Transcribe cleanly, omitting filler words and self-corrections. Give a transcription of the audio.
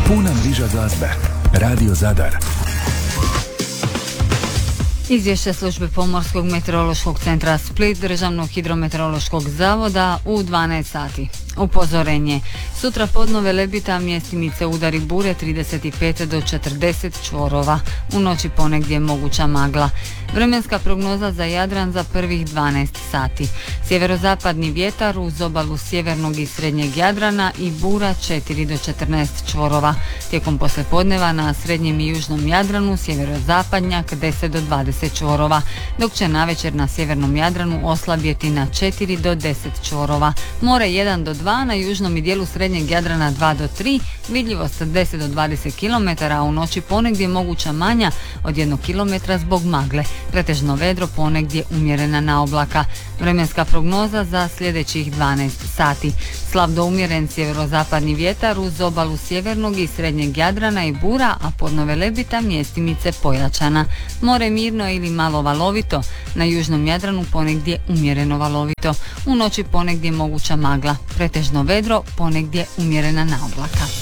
Puna mriža glazbe. Radio Zadar. Izvješće službe Pomorskog meteorološkog centra Split, Državnog hidrometeorološkog zavoda u 12 sati. Upozorenje. Sutra podno Velebita, mjestimice udari bure 35 do 40 čvorova. U noći ponegdje moguća magla. Vremenska prognoza za Jadran za prvih 12 sati. Sjeverozapadni vjetar uz obalu sjevernog i srednjeg Jadrana i bura 4 do 14 čvorova. Tijekom poslijepodneva na srednjem i južnom Jadranu sjeverozapadnjak 10 do 20 čvorova, dok će navečer na sjevernom Jadranu oslabjeti na 4 do 10 čvorova. More 1 do 2, na južnom i dijelu srednjeg Jadrana 2 do 3, vidljivost 10 do 20 km, a u noći ponegdje moguća manja od 1 km zbog magle. Pretežno vedro, ponegdje umjerena naoblaka. Vremenska prognoza za sljedećih 12 sati. Slab do umjeren sjeverozapadni vjetar uz obalu sjevernog i srednjeg Jadrana i bura, a podno Velebita, mjestimice pojačana. More mirno ili malo valovito, na južnom Jadranu ponegdje umjereno valovito. U noći ponegdje moguća magla. Pretežno vedro, ponegdje umjerena naoblaka.